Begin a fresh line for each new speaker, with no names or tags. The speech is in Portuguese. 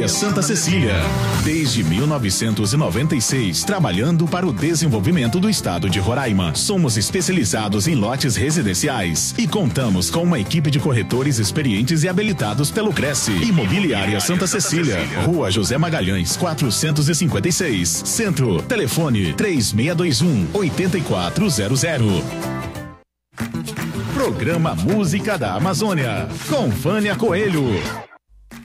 Imobiliária Santa Cecília. Desde 1996, trabalhando para o desenvolvimento do estado de Roraima. Somos especializados em lotes residenciais e contamos com uma equipe de corretores experientes e habilitados pelo Cresce. Imobiliária Santa Cecília, Rua José Magalhães, 456, Centro. Telefone 3621-8400. Programa Música da Amazônia, com Vânia Coelho.